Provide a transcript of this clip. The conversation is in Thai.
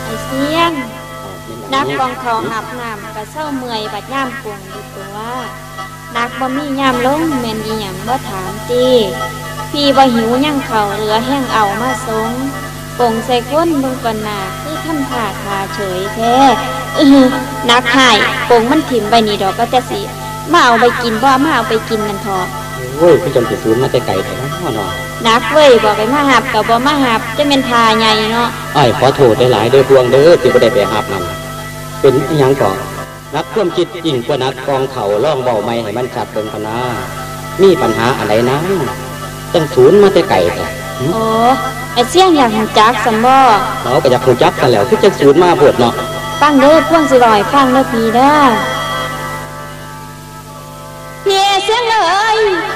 ไอเสียงนักกองเขาหับน้ำกะเศร้าเมื่อยบัดย่ามปวงอยู่ตัวนักบ่มีย่ามลงแม่นอีหยังบ่ถามตีพี่บ่หิวยังเขาเหลือแห้งเอามาสงปงใส่ก้นมึงก่อนหนาคือทำท่าทาเฉยแท้นักหายปงมันถิ่มไปนี่ดอกก็จะสิมาเอาไปกินบ่มาเอาไปกินมันทอโอ้ยพี่จำติดศูนย์มาแต่ไก่แต่น้อเนาะนักเว้ยบอกไปมาหับกับบ่มาหับจะเป็นทาใหญ่เนาะอ้ายขอโทษหลายๆเด้อพวงเด้อที่บ่ได้ไปหับนั่นเป็นอีหยังก่อนนักท่วมจิตยิ่งกว่านักกองเขาล่องเบาไม่ให้มันชัดเบิ่งพนามีปัญหาอะไรนะจังศูนย์มาแต่ไก่แต่โอ้ไอเสียงอยากหูจักสัมบ่เขาก็อยากหูจักกันแล้วคือจังศูนย์มาบวชเนาะฟังเด้อพวงสิลอยฟังเด้อพี่เด้อพี่เสียงเลย